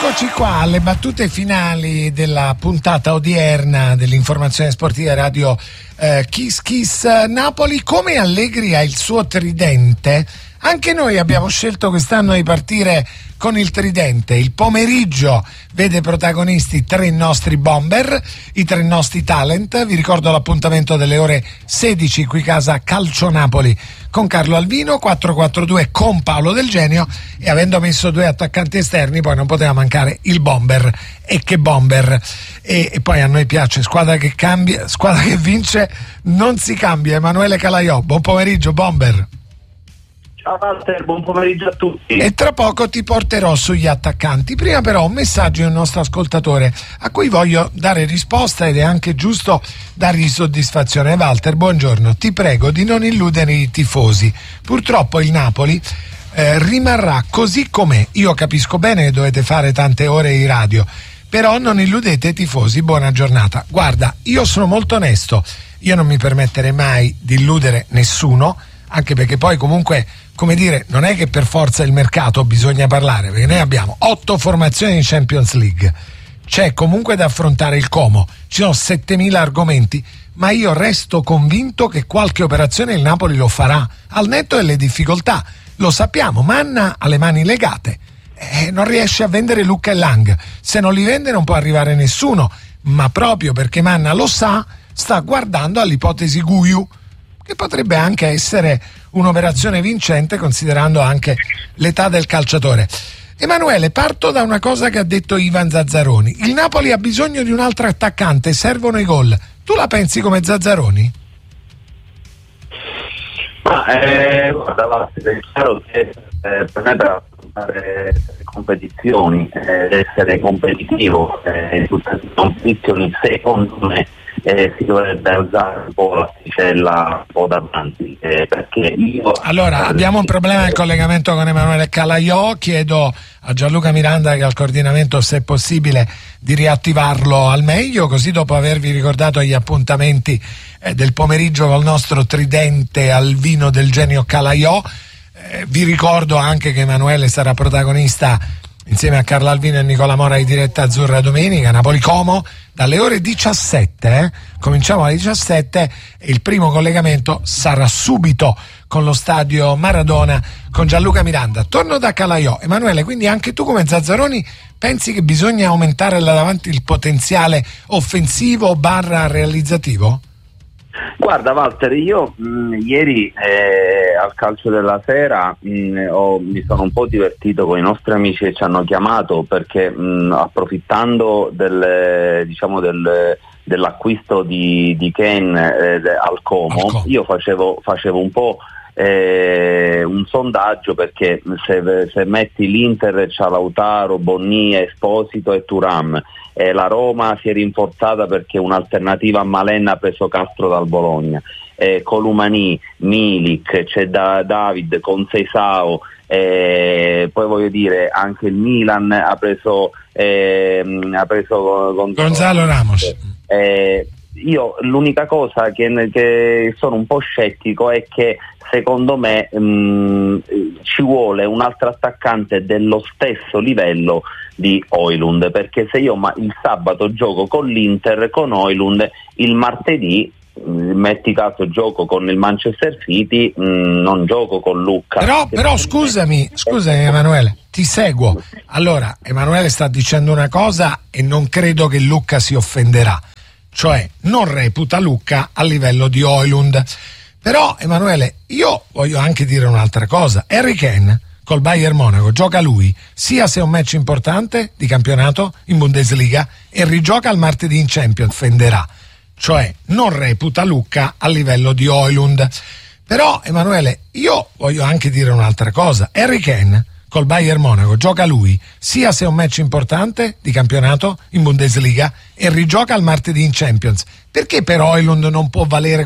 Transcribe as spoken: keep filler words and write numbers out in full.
Eccoci qua alle battute finali della puntata odierna dell'informazione sportiva radio eh, Kiss Kiss Napoli. Come Allegri ha il suo tridente, anche noi abbiamo scelto quest'anno di partire con il tridente. Il pomeriggio vede protagonisti tre nostri bomber, i tre nostri talent. Vi ricordo l'appuntamento delle ore sedici qui casa Calcio Napoli con Carlo Alvino, quattro quattro due con Paolo Del Genio, e avendo messo due attaccanti esterni poi non poteva mancare il bomber. E che bomber! E, e poi a noi piace squadra che cambia, squadra che vince non si cambia. Emanuele Calaiò, buon pomeriggio bomber. Ciao Walter, buon pomeriggio a tutti. E tra poco ti porterò sugli attaccanti. Prima però un messaggio del nostro ascoltatore a cui voglio dare risposta, ed è anche giusto dargli soddisfazione. Walter, buongiorno, ti prego di non illudere i tifosi. Purtroppo il Napoli eh, rimarrà così com'è. Io capisco bene che dovete fare tante ore di radio, però non illudete i tifosi. Buona giornata. Guarda, io sono molto onesto, io non mi permetterei mai di illudere nessuno, anche perché poi comunque, come dire, non è che per forza il mercato bisogna parlare, perché noi abbiamo otto formazioni in Champions League, c'è comunque da affrontare il Como, ci sono settemila argomenti, ma io resto convinto che qualche operazione il Napoli lo farà, al netto delle difficoltà. Lo sappiamo, Manna ha le mani legate, eh, non riesce a vendere Lucca e Lang, se non li vende non può arrivare nessuno, ma proprio perché Manna lo sa, sta guardando all'ipotesi Guiu, che potrebbe anche essere un'operazione vincente considerando anche l'età del calciatore. Emanuele, parto da una cosa che ha detto Ivan Zazzaroni. Il Napoli ha bisogno di un altro attaccante, servono i gol. Tu la pensi come Zazzaroni? Ma eh, guarda, è chiaro che eh, per me per affrontare le competizioni ed eh, essere competitivo eh, in tutte le competizioni, secondo me Eh, si dovrebbe alzare un po' l'asticella un po' davanti, eh, perché io allora abbiamo un problema nel collegamento con Emanuele Calaiò. Chiedo a Gianluca Miranda che al coordinamento, se è possibile, di riattivarlo al meglio, così dopo avervi ricordato gli appuntamenti eh, del pomeriggio col nostro tridente Alvino Del Genio Calaiò. Eh, vi ricordo anche che Emanuele sarà protagonista insieme a Carlo Alvino e Nicola Mora di Diretta Azzurra domenica, Napoli-Como, dalle ore diciassette, eh? cominciamo alle diciassette e il primo collegamento sarà subito con lo stadio Maradona con Gianluca Miranda. Torno da Calaiò. Emanuele, quindi anche tu come Zazzaroni pensi che bisogna aumentare là davanti il potenziale offensivo barra realizzativo? Guarda Walter, io mh, ieri eh, al calcio della sera mh, ho, mi sono un po' divertito con i nostri amici che ci hanno chiamato, perché mh, approfittando del, diciamo del, dell'acquisto di, di Ken eh, al Como, Alco. io facevo, facevo un po' eh, un sondaggio, perché se, se metti l'Inter c'ha Lautaro, Bonnia, Esposito e Thuram, e la Roma si è rinforzata perché un'alternativa a Malenna ha preso Castro dal Bologna, eh, Columani, Milik, c'è da David con Seisao, eh, poi voglio dire anche il Milan ha preso eh, ha preso con, Gonzalo Ramos. Eh, io l'unica cosa che, che sono un po' scettico è che secondo me mh, ci vuole un altro attaccante dello stesso livello di Højlund, perché se io ma, il sabato gioco con l'Inter, con Højlund, il martedì mh, metti caso gioco con il Manchester City, mh, non gioco con Lucca. Però, però scusami, scusami Emanuele, ti seguo. Allora, Emanuele sta dicendo una cosa e non credo che Lucca si offenderà, cioè non reputa Lucca a livello di Højlund. Però Emanuele, io voglio anche dire un'altra cosa. Harry Kane col Bayern Monaco gioca lui, sia se è un match importante di campionato in Bundesliga, e rigioca il martedì in Champions, offenderà, cioè non reputa Lucca a livello di Højlund. Però Emanuele, io voglio anche dire un'altra cosa. Harry Kane col Bayern Monaco gioca lui, sia se è un match importante di campionato in Bundesliga, e rigioca il martedì in Champions. Perché per Højlund non può valere